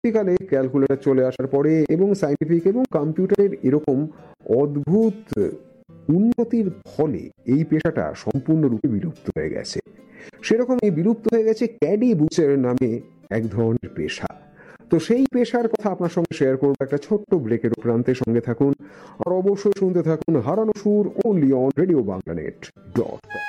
পরবর্তীকালে ক্যালকুলেটর চলে আসার পরে এবং সায়েন্টিফিক এবং কম্পিউটারের এরকম অদ্ভুত উন্নতির ফলে এই পেশাটা সম্পূর্ণরূপে বিলুপ্ত হয়ে গেছে। সেরকমই বিলুপ্ত হয়ে গেছে ক্যাডি বুচের নামে এক ধরনের পেশা। তো সেই পেশার কথা আপনার সঙ্গে শেয়ার করবো একটা ছোট্ট ব্রেকের প্রান্তে। সঙ্গে থাকুন আর অবশ্যই শুনতে থাকুন হারানো সুর, only on radio Bangla net .com।